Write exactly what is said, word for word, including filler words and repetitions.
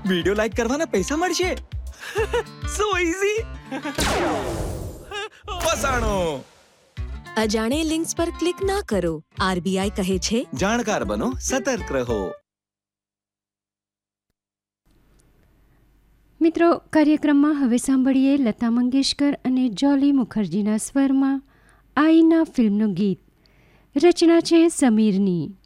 Video like કરવાના પૈસા મળશે. સો ઈઝી. ફસાણો. અજાણે લિંક્સ પર ક્લિક ના કરો. આરબીઆઈ કહે છે, જાણકાર બનો, સતર્ક રહો. મિત્રો, કાર્યક્રમમાં હવે સાંભળીએ લતા મંગેશકર અને જોલી મુખર્જીના સ્વરમાં આઈના ફિલ્મનું ગીત. રચના છે સમીરની.